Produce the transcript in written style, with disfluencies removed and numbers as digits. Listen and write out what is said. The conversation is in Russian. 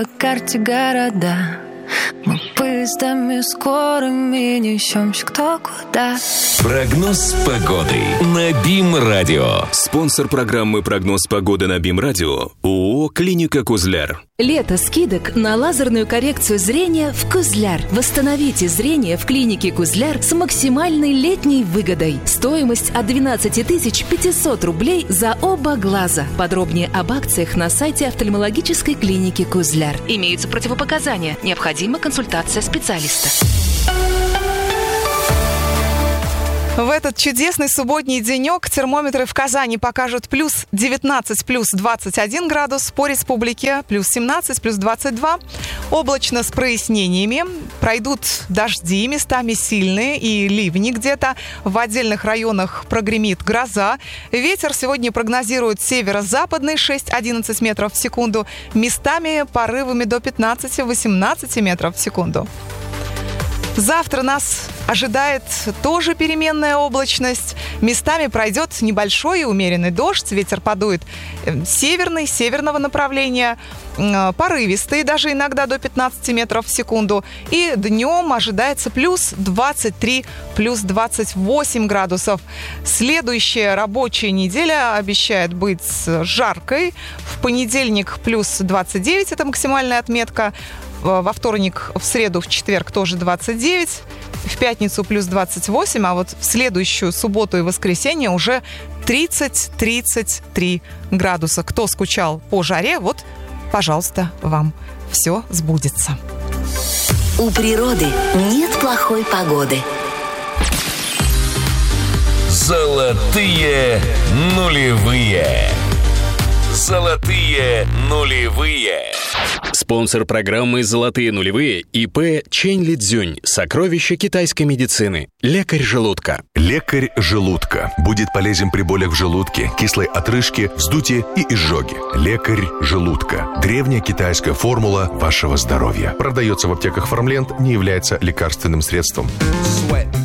По карте города мы поездами скорыми несемся кто куда. Прогноз погоды на БИМ-радио. Спонсор программы «Прогноз погоды» на БИМ-радио ООО «Клиника Кузляр». Лето скидок на лазерную коррекцию зрения в Кузляр. Восстановите зрение в клинике Кузляр с максимальной летней выгодой. Стоимость от 12 500 рублей за оба глаза. Подробнее об акциях на сайте офтальмологической клиники Кузляр. Имеются противопоказания. Необходима консультация специалиста. В этот чудесный субботний денек термометры в Казани покажут плюс 19, плюс 21 градус, по республике плюс 17, плюс 22. Облачно с прояснениями. Пройдут дожди, местами сильные и ливни где-то. В отдельных районах прогремит гроза. Ветер сегодня прогнозируют северо-западный 6-11 метров в секунду. Местами порывами до 15-18 метров в секунду. Завтра нас ожидает тоже переменная облачность. Местами пройдет небольшой и умеренный дождь. Ветер подует северного направления. Порывистый, даже иногда до 15 метров в секунду. И днем ожидается плюс 23, плюс 28 градусов. Следующая рабочая неделя обещает быть жаркой. В понедельник плюс 29, это максимальная отметка. Во вторник, в среду, в четверг тоже 29, в пятницу плюс 28, а вот в следующую субботу и воскресенье уже 30-33 градуса. Кто скучал по жаре, вот, пожалуйста, вам все сбудется. У природы нет плохой погоды. Золотые нулевые. Золотые нулевые. Спонсор программы «Золотые нулевые» ИП Чэнь Лидзюнь. Сокровища китайской медицины. Лекарь желудка. Лекарь желудка будет полезен при болях в желудке, кислой отрыжке, вздутии и изжоге. Лекарь желудка. Древняя китайская формула вашего здоровья. Продается в аптеках Фармленд, не является лекарственным средством.